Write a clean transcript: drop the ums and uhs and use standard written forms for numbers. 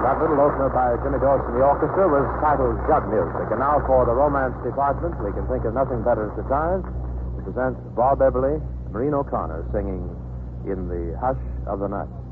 That little opener by Jimmy Dawson and the orchestra was titled Judd Music. And now for the romance department, we can think of nothing better at the time to present Bob Eberly, Maureen O'Connor singing In the Hush of the Night.